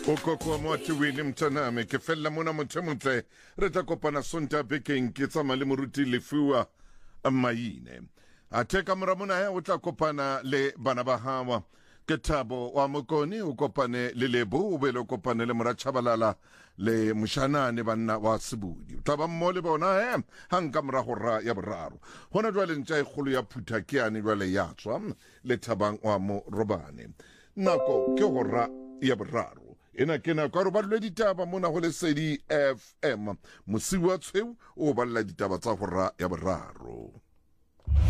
Okoko wa mwati wini mtaname ke fella mona motle re tla kopana sonta bekeng ke tsama le moruti lefuwa maine a teka mora mona ya o tla kopana le bana ba hawa ke Thabo wa Mokoni o kopane le Lebo o bele o kopane le Mora Chabalala le Moshanane banna wa Sebudi o tla ba mmole bona hanka mora hora ya boraro hona jwale ntja e kgolo ya phutha ke ane jwale ya tswa le Thabang wa mo Robane nako ke hora ya boraro ena kena ka ro ba le ditaba mona go le Sedi FM mosiwa tshweu o ba le ditaba tsa hora ya boraro.